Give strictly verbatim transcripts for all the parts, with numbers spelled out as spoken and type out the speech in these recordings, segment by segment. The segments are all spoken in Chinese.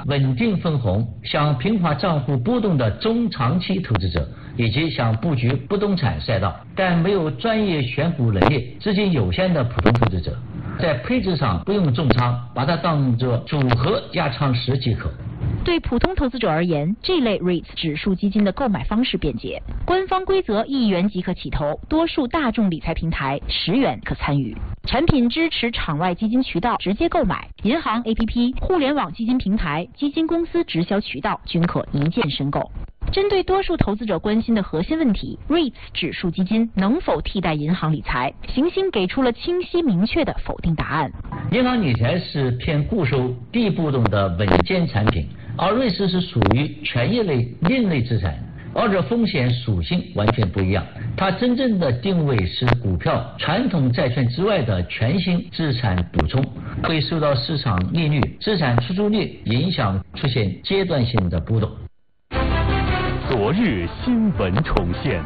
稳定分红、想平滑账户波动的中长期投资者，以及想布局不动产赛道但没有专业选股能力、资金有限的普通投资者。在配置上不用重仓，把它当作组合压仓时即可。 对普通投资者而言，这类 R E I T S 指数基金的购买方式便捷，官方规则一元即可起投，多数大众理财平台十元可参与。产品支持场外基金渠道直接购买，银行 A P P、互联网基金平台、基金公司直销渠道均可一键申购。针对多数投资者关心的核心问题 ，R E I T S 指数基金能否替代银行理财？行星给出了清晰明确的否定答案。 银行理财是偏固收、低波动的稳健产品，而瑞士是属于权益类另类资产，二者风险属性完全不一样。它真正的定位是股票、传统债券之外的全新资产补充，会受到市场利率、资产出租率影响，出现阶段性的波动。 昨日新闻重现。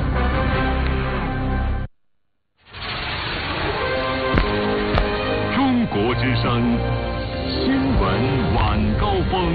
中国之声新闻晚高峰。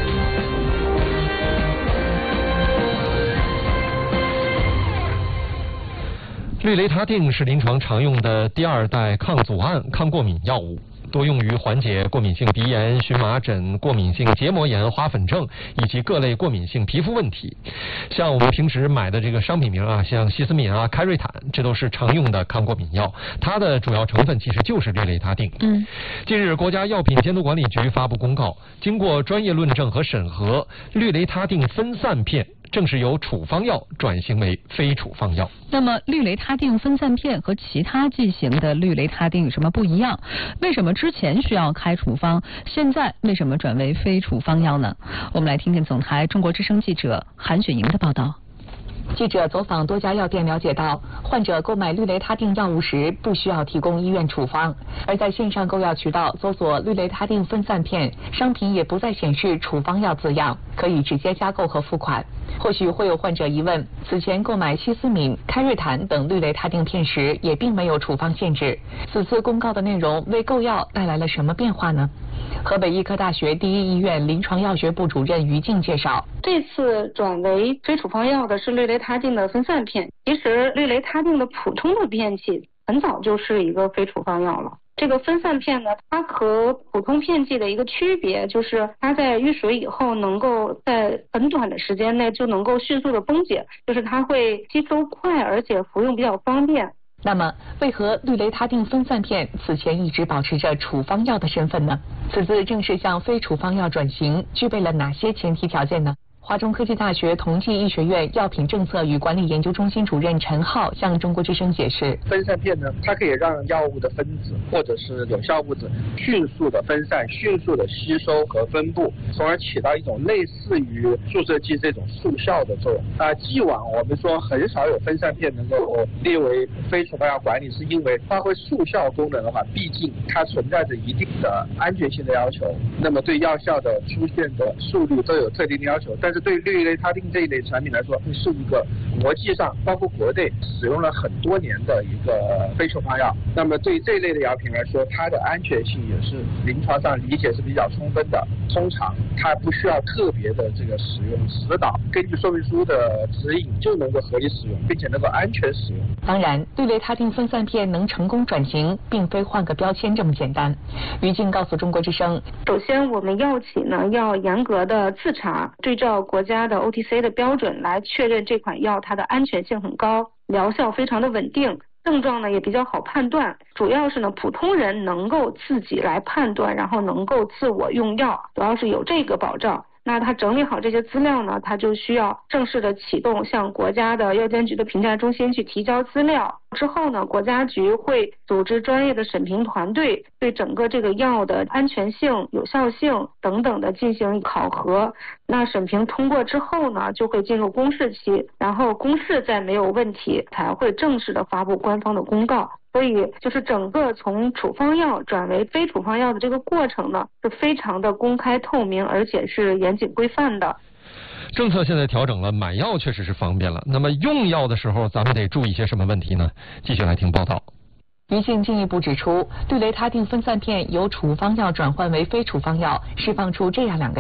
氯雷他定是临床常用的第二代抗组胺抗过敏药物，多用于缓解过敏性鼻炎、荨麻疹、过敏性结膜炎、花粉症以及各类过敏性皮肤问题。像我们平时买的这个商品名啊，像西司敏啊、开瑞坦，这都是常用的抗过敏药。它的主要成分其实就是氯雷他定。嗯，近日，国家药品监督管理局发布公告，经过专业论证和审核，氯雷他定分散片正式由处方药转型为非处方药。 那么氯雷他定分散片和其他剂型的氯雷他定有什么不一样？为什么之前需要开处方，现在为什么转为非处方药呢？我们来听听总台中国之声记者韩雪莹的报道。 记者走访多家药店了解到，患者购买氯雷他定药物时不需要提供医院处方，而在线上购药渠道搜索氯雷他定分散片，商品也不再显示处方药字样，可以直接加购和付款。或许会有患者疑问，此前购买西司敏、开瑞坦等氯雷他定片时也并没有处方限制，此次公告的内容为购药带来了什么变化呢？河北医科大学第一医院临床药学部主任于静介绍， 这次转为非处方药的是氯雷他定的分散片。其实氯雷他定的普通的片剂很早就是一个非处方药了。这个分散片呢，它和普通片剂的一个区别就是它在遇水以后能够在很短的时间内就能够迅速的崩解，就是它会吸收快，而且服用比较方便。 那么，为何氯雷他定分散片此前一直保持着处方药的身份呢？此次正式向非处方药转型，具备了哪些前提条件呢？华中科技大学同济医学院药品政策与管理研究中心主任陈浩向中国之声解释， 分散片呢，它可以让药物的分子或者是有效物质迅速的分散、迅速的吸收和分布，从而起到一种类似于注射剂这种速效的作用。啊，既往我们说很少有分散片能够列为非处方药管理，是因为发挥速效功能的话，毕竟它存在着一定的安全性的要求，那么对药效的出现的速率都有特定的要求。但是对氯雷他定这一类产品来说，是一个国际上包括国内使用了很多年的一个非处方药。那么对这一类的药品来说，它的安全性也是临床上理解是比较充分的。通常它不需要特别的这个使用指导，根据说明书的指引就能够合理使用，并且能够安全使用。 当然，氯雷他定分散片能成功转型，并非换个标签这么简单。于静告诉中国之声， 首先我们药企呢要严格的自查，对照国家的 O T C 的标准来确认这款药它的安全性很高，疗效非常的稳定，症状呢也比较好判断，主要是呢普通人能够自己来判断，然后能够自我用药，主要是有这个保障。那他整理好这些资料呢，他就需要正式的启动向国家的药监局的评价中心去提交资料。之后呢，国家局会组织专业的审评团队，对整个这个药的安全性、有效性等等的进行考核。那审评通过之后呢，就会进入公示期，然后公示再没有问题，才会正式的发布官方的公告。所以就是整个从处方药转为非处方药的这个过程呢，是非常的公开透明，而且是严谨规范的。 政策现在调整了，买药确实是方便了。那么用药的时候，咱们得注意些什么问题呢？继续来听报道。 于静进一步指出，氯雷他定分散片由处方药转换为非处方药，释放出这样两个